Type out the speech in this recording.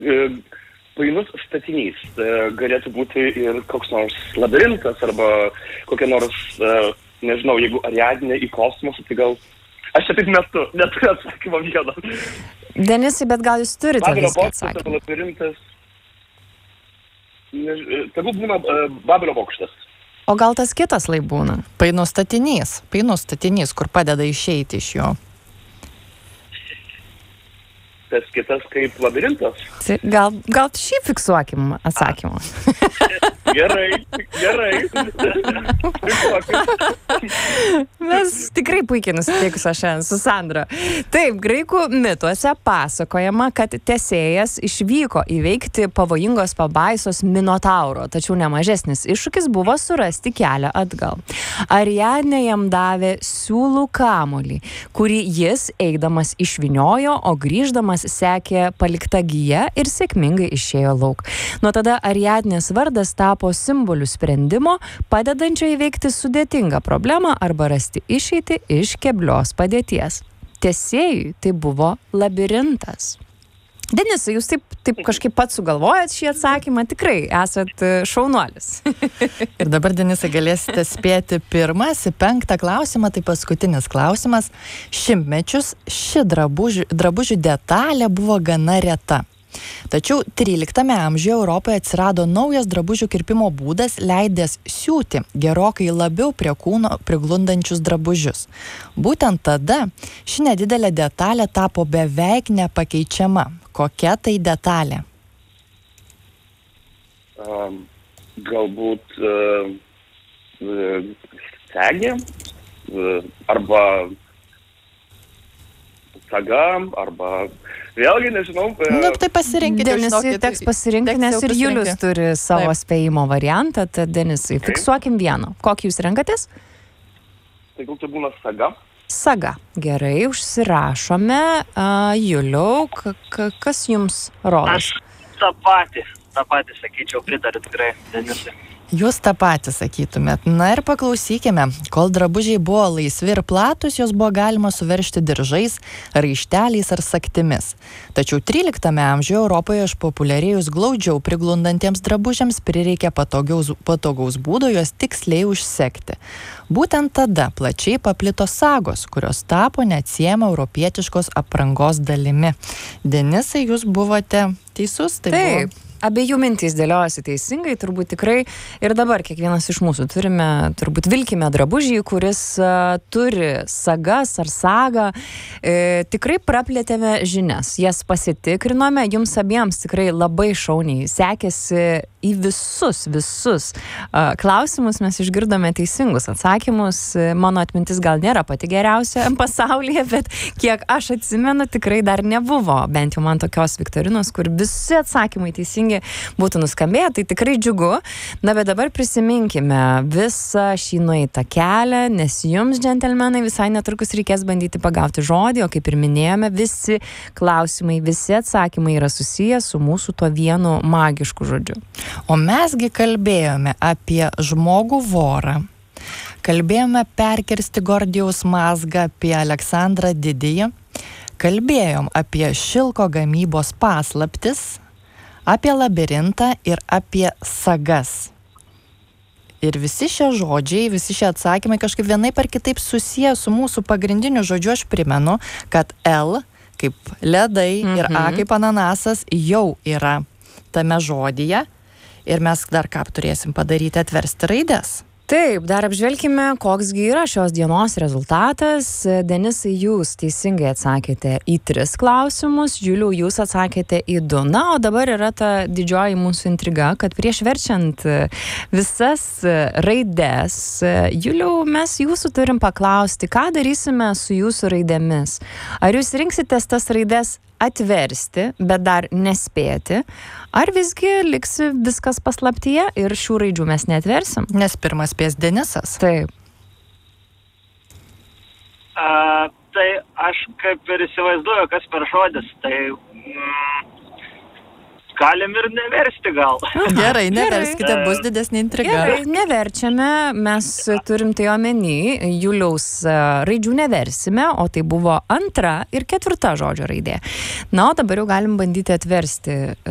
painus statinys. Galėtų būti ir koks nors labirintas arba kokia nors, nežinau, jeigu Ariadnė į kosmosą, tai gal aš čia taip neturiu atsakymą vieno. Denisai, bet gal jūs turite viską atsakymą? Babelio labirintas, tegul būna Babelio bokštas. O gal tas kitas laibūna? Painus statinys, kur padeda išeiti iš jo. Tas kitas kaip labirintas. Gal šį fiksuokim atsakymą. Gerai. Mes tikrai puikiai nusiteikusios šiandien su Sandra. Taip, graikų mituose pasakojama, kad Tesėjas išvyko įveikti pavojingos pabaisos Minotauro, tačiau nemažesnis iššūkis buvo surasti kelią atgal. Ariadnė jam davė siūlų kamuolį, kurį jis eidamas išvyniojo, o grįždamas sekė palikta gija ir sėkmingai išėjo lauk. Nuo tada Ariadnės vardas tapo simboliu sprendimo, padedančio įveikti sudėtingą problemą arba rasti išeitį iš keblios padėties. Tesėjui tai buvo labirintas. Denisai, jūs taip kažkaip pats sugalvojat šį atsakymą, tikrai esat šaunuolis. Ir dabar, Denisai, galėsite spėti 1-5 klausimą, tai paskutinis klausimas. Šimtmečius ši drabužių detalė buvo gana reta. Tačiau 13 amžiuje Europoje atsirado naujas drabužių kirpimo būdas, leidęs siūti gerokai labiau prie kūno priglundančius drabužius. Būtent tada ši nedidelė detalė tapo beveik nepakeičiama. Kokia tai detalė? Galbūt segė arba saga arba vėlgi nežinau. Tai pasirinkite. Denisai, teks pasirinkti, nes ir Julius turi savo spėjimo variantą. Tad Denisai, fiksuokim vieną. Kokį jūs renkatės? Tai gal tai būna saga? Saga. Gerai, užsirašome. Juliau, kas jums rodos? Aš tą patį sakyčiau, pritariu tikrai Denisai. Jūs tą patį sakytumėt. Na ir paklausykime. Kol drabužiai buvo laisvi ir platus, jos buvo galima suveržti diržais, raišteliais ar sagtimis. Tačiau 13 amžiuje Europoje išpopuliarėjus glaudžiau priglundantiems drabužiams prireikė patogaus būdo juos tiksliai užsegti. Būtent tada plačiai paplito sagos, kurios tapo neatsiejama europietiškos aprangos dalimi. Denisai, jūs buvote teisus? Taip. Abiejų mintys dėliojasi teisingai, turbūt tikrai ir dabar kiekvienas iš mūsų turbūt vilkime drabužį, kuris turi sagas ar sagą. Tikrai praplėtėme žinias, jas pasitikrinome, jums abiems tikrai labai šauniai sekėsi į visus klausimus, mes išgirdome teisingus atsakymus. Mano atmintis gal nėra pati geriausia pasaulyje, bet kiek aš atsimenu, tikrai dar nebuvo, bent jau man tokios viktorinos, kur visi atsakymai teisingi būtų nuskambėję, tai tikrai džiugu. Na, bet dabar prisiminkime visą šį nueitą kelią, nes jums, džentelmenai, visai netrukus reikės bandyti pagauti žodį, o kaip ir minėjome, visi klausimai, visi atsakymai yra susiję su mūsų tuo vienu magišku žodžiu. O mesgi kalbėjome apie žmogų vorą, kalbėjome perkirsti Gordijaus mazgą, apie Aleksandrą Didįjį, kalbėjom apie šilko gamybos paslaptis, apie labirintą ir apie sagas. Ir visi šie žodžiai, visi šie atsakymai kažkaip vienaip ar kitaip susiję su mūsų pagrindiniu žodžiu. Aš primenu, kad L kaip ledai ir A kaip ananasas jau yra tame žodyje. Ir mes dar ką turėsim padaryti, atversti raides. Taip, dar apžvelkime, koksgi yra šios dienos rezultatas. Denisai, jūs teisingai atsakėte į 3 klausimus, Juliau, jūs atsakėte į 2. Na, o dabar yra ta didžioji mūsų intriga, kad prieš verčiant visas raides, Juliau, mes jūsų turim paklausti, ką darysime su jūsų raidėmis. Ar jūs rinksitės tas raides atversti, bet dar nespėti, ar visgi liksi viskas paslaptyje ir šių raidžių mes neatversim? Nes pirmas spės Denisas. Taip. Tai aš kaip ir įsivaizduoju, kas per žodis, tai galim ir neversti gal. Gerai, neverskite, bus didesnė intriga. Gerai, neverčiame, mes turim tai omeny, Juliaus raidžių neversime, o tai buvo 2. ir 4. žodžio raidė. Na, o dabar jau galim bandyti atversti